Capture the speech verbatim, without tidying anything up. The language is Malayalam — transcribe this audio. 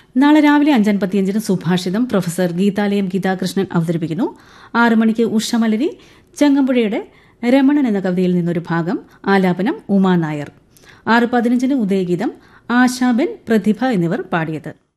നാളെ രാവിലെ അഞ്ചൻപത്തിയഞ്ചിന് സുഭാഷിതം പ്രൊഫസർ ഗീതാലയം ഗീതാകൃഷ്ണൻ അവതരിപ്പിക്കുന്നു. ആറ് മണിക്ക് ഉഷമലരി ചെങ്ങമ്പുഴയുടെ രമണൻ എന്ന കവിതയിൽ നിന്നൊരു ഭാഗം. ആലാപനം ഉമാ നായർ. ആറ് പതിനഞ്ചിന് ഉദയഗീതം ആശാബെൻ, പ്രതിഭ എന്നിവർ പാടിയത്.